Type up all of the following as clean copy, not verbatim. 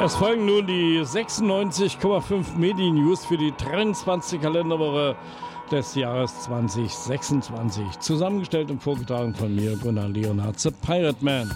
Es folgen nun die 96,5 Medi-News für die 23. Kalenderwoche des Jahres 2026. Zusammengestellt und vorgetragen von mir, Gunnar Leonhardt, The Pirate Man.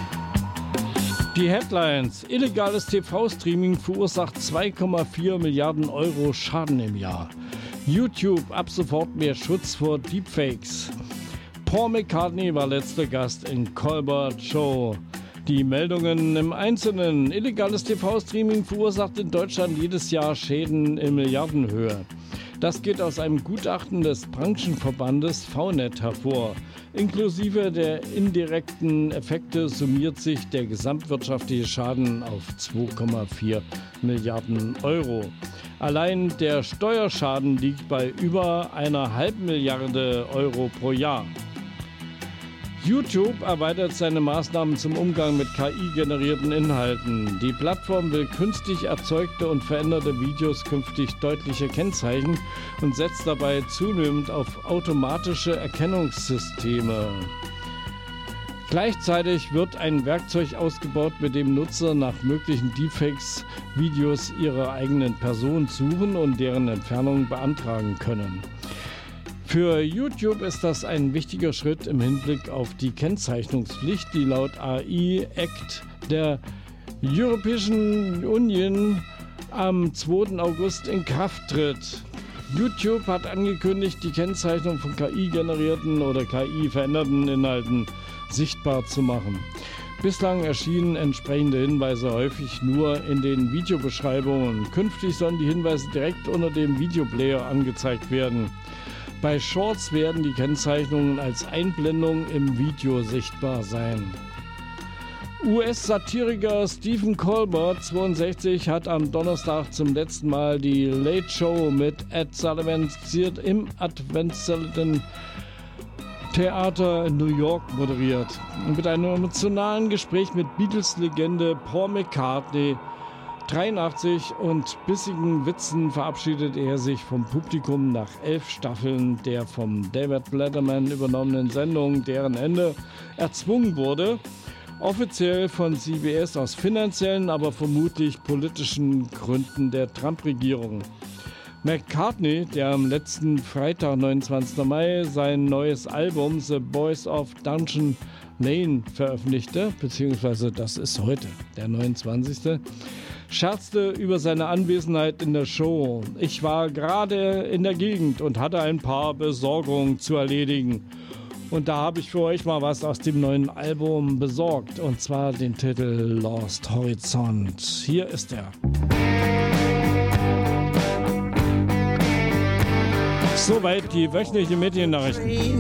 Die Headlines: Illegales TV-Streaming verursacht 2,4 Milliarden Euro Schaden im Jahr. YouTube ab sofort mehr Schutz vor Deepfakes. Paul McCartney war letzter Gast in Colbert Show. Die Meldungen im Einzelnen: Illegales TV-Streaming verursacht in Deutschland jedes Jahr Schäden in Milliardenhöhe. Das geht aus einem Gutachten des Branchenverbandes VNet hervor. Inklusive der indirekten Effekte summiert sich der gesamtwirtschaftliche Schaden auf 2,4 Milliarden Euro. Allein der Steuerschaden liegt bei über 1,5 Milliarde Euro pro Jahr. YouTube erweitert seine Maßnahmen zum Umgang mit KI-generierten Inhalten. Die Plattform will künstlich erzeugte und veränderte Videos künftig deutlicher kennzeichnen und setzt dabei zunehmend auf automatische Erkennungssysteme. Gleichzeitig wird ein Werkzeug ausgebaut, mit dem Nutzer nach möglichen Deepfakes Videos ihrer eigenen Person suchen und deren Entfernung beantragen können. Für YouTube ist das ein wichtiger Schritt im Hinblick auf die Kennzeichnungspflicht, die laut AI Act der Europäischen Union am 2. August in Kraft tritt. YouTube hat angekündigt, die Kennzeichnung von KI-generierten oder KI-veränderten Inhalten sichtbar zu machen. Bislang erschienen entsprechende Hinweise häufig nur in den Videobeschreibungen. Künftig sollen die Hinweise direkt unter dem Videoplayer angezeigt werden. Bei Shorts werden die Kennzeichnungen als Einblendung im Video sichtbar sein. US-Satiriker Stephen Colbert, 62, hat am Donnerstag zum letzten Mal die Late Show mit Ed Sullivan im Adventsalten Theater in New York moderiert. Mit einem emotionalen Gespräch mit Beatles-Legende Paul McCartney, 83, und bissigen Witzen verabschiedet er sich vom Publikum nach 11 Staffeln der vom David Letterman übernommenen Sendung, deren Ende erzwungen wurde. Offiziell von CBS aus finanziellen, aber vermutlich politischen Gründen der Trump-Regierung. McCartney, der am letzten Freitag, 29. Mai, sein neues Album The Boys of Dungeon Lane veröffentlichte, beziehungsweise das ist heute, der 29., scherzte über seine Anwesenheit in der Show. Ich war gerade in der Gegend und hatte ein paar Besorgungen zu erledigen. Und da habe ich für euch mal was aus dem neuen Album besorgt, und zwar den Titel Lost Horizont. Hier ist er. Soweit die wöchentliche Mediennachrichten.